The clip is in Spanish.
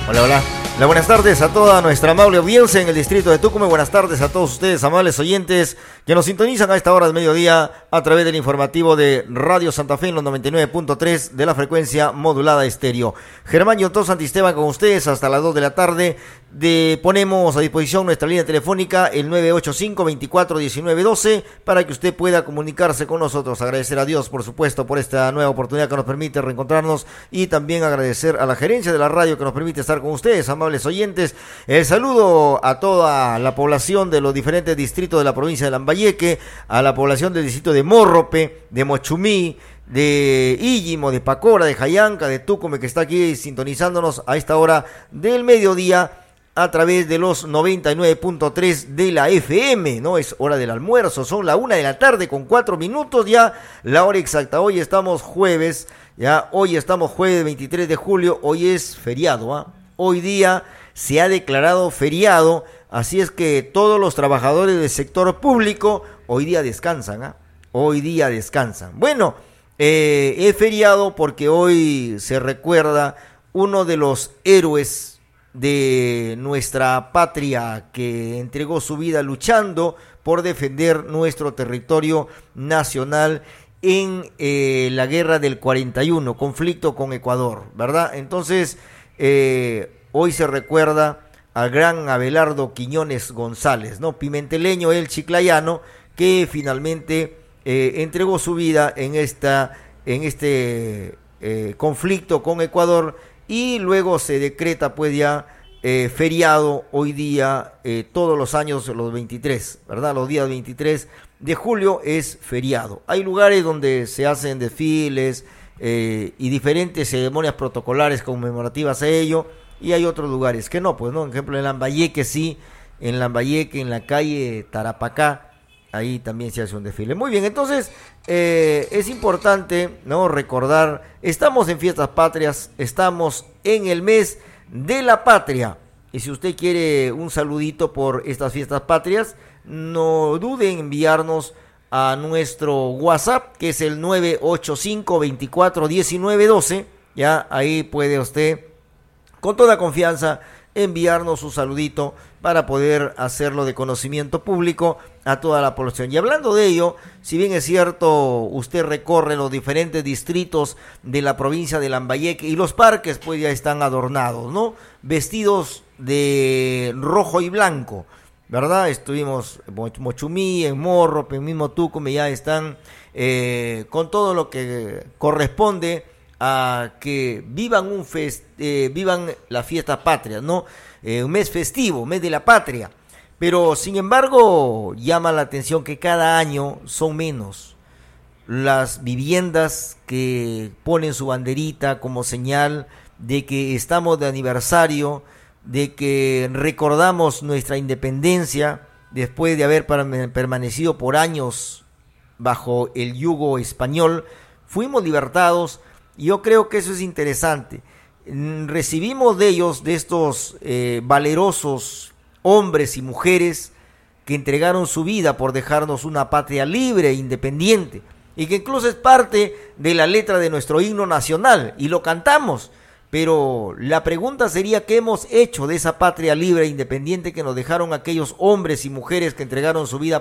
Hola, hola. Hola, buenas tardes a toda nuestra amable audiencia en el distrito de Tucumán. Buenas tardes a todos ustedes, amables oyentes, que nos sintonizan a esta hora del mediodía a través del informativo de Radio Santa Fe en los 99.3 de la frecuencia modulada estéreo. Germán Yontó Santisteban con ustedes hasta las 2 de la tarde. Ponemos a disposición nuestra línea telefónica, el 985-24-1912, para que usted pueda comunicarse con nosotros. Agradecer a Dios, por supuesto, por esta nueva oportunidad que nos permite reencontrarnos, y también agradecer a la gerencia de la radio que nos permite estar con ustedes, amables oyentes. El saludo a toda la población de los diferentes distritos de la provincia de Lambayeque, a la población del distrito de Morrope, de Mochumí, de Íllimo, de Pacora, de Jayanca, de Tucumán, que está aquí sintonizándonos a esta hora del mediodía a través de los 99.3 de la FM, ¿no? Es hora del almuerzo, son la 1 de la tarde con 4 minutos ya, la hora exacta. Hoy estamos jueves, hoy estamos jueves 23 de julio, hoy es feriado, ¿ah? Hoy día se ha declarado feriado, así es que todos los trabajadores del sector público hoy día descansan, ¿ah? Hoy día descansan. Bueno, es feriado porque hoy se recuerda uno de los héroes de nuestra patria que entregó su vida luchando por defender nuestro territorio nacional en la guerra del 41, conflicto con Ecuador, ¿verdad? Entonces, hoy se recuerda al gran Abelardo Quiñones González, ¿no? Pimenteleño, el chiclayano, que finalmente entregó su vida en este conflicto con Ecuador. Y luego se decreta pues ya feriado hoy día, todos los años, los 23, ¿verdad? Los días 23 de julio es feriado. Hay lugares donde se hacen desfiles y diferentes ceremonias protocolares conmemorativas a ello, y hay otros lugares que no, pues no. Por ejemplo, en Lambayeque sí, en Lambayeque, en la calle Tarapacá, ahí también se hace un desfile. Muy bien, entonces es importante, ¿no?, recordar, estamos en fiestas patrias, estamos en el mes de la patria, y si usted quiere un saludito por estas fiestas patrias, no dude en enviarnos a nuestro WhatsApp, que es el 985-24-1912, ya ahí puede usted con toda confianza enviarnos un saludito para poder hacerlo de conocimiento público a toda la población. Y hablando de ello, si bien es cierto, usted recorre los diferentes distritos de la provincia de Lambayeque y los parques pues ya están adornados, ¿no? Vestidos de rojo y blanco, ¿verdad? Estuvimos en Mochumí, en Morro, en mismo Tucumán, ya están con todo lo que corresponde a que vivan vivan la fiesta patria, ¿no? Un mes festivo, mes de la patria. Pero sin embargo llama la atención que cada año son menos las viviendas que ponen su banderita como señal de que estamos de aniversario, de que recordamos nuestra independencia después de haber permanecido por años bajo el yugo español. Fuimos libertados. Yo creo que eso es interesante. Recibimos de ellos, de estos valerosos hombres y mujeres que entregaron su vida por dejarnos una patria libre e independiente, y que incluso es parte de la letra de nuestro himno nacional, y lo cantamos. Pero la pregunta sería, ¿qué hemos hecho de esa patria libre e independiente que nos dejaron aquellos hombres y mujeres que entregaron su vida